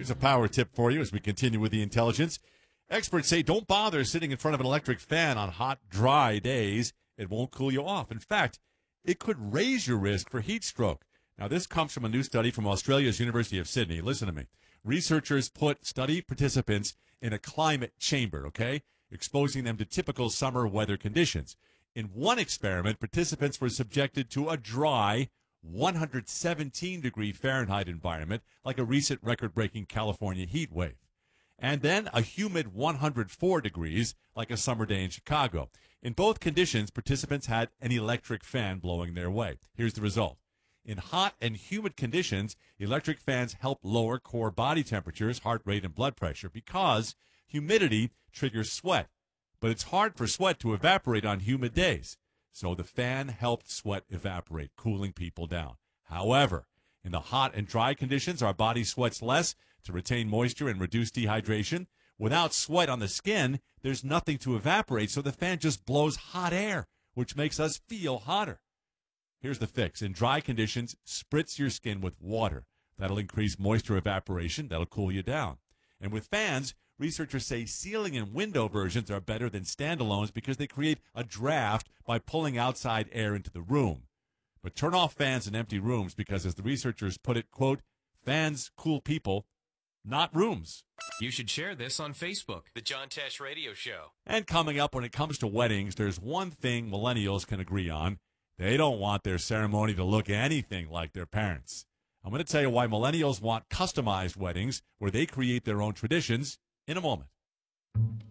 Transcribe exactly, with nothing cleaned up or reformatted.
Here's a power tip for you as we continue with the intelligence. Experts say don't bother sitting in front of an electric fan on hot, dry days. It won't cool you off. In fact, it could raise your risk for heat stroke. Now, this comes from a new study from Australia's University of Sydney. Listen to me. Researchers put study participants in a climate chamber, okay, exposing them to typical summer weather conditions. In one experiment, participants were subjected to a dry, one hundred seventeen degree Fahrenheit environment, like a recent record-breaking California heat wave. And then a humid one hundred four degrees, like a summer day in Chicago. In both conditions, participants had an electric fan blowing their way. Here's the result. In hot and humid conditions, electric fans help lower core body temperatures, heart rate, and blood pressure because humidity triggers sweat. But it's hard for sweat to evaporate on humid days. So the fan helped sweat evaporate, cooling people down. However, in the hot and dry conditions, our body sweats less to retain moisture and reduce dehydration. Without sweat on the skin, there's nothing to evaporate, so the fan just blows hot air, which makes us feel hotter. Here's the fix. In dry conditions, spritz your skin with water. That'll increase moisture evaporation. That'll cool you down. And with fans, researchers say ceiling and window versions are better than standalones because they create a draft by pulling outside air into the room. But turn off fans in empty rooms because, as the researchers put it, quote, fans cool people, not rooms. You should share this on Facebook. The John Tesh Radio Show. And coming up, when it comes to weddings, there's one thing millennials can agree on. They don't want their ceremony to look anything like their parents. I'm going to tell you why millennials want customized weddings where they create their own traditions in a moment.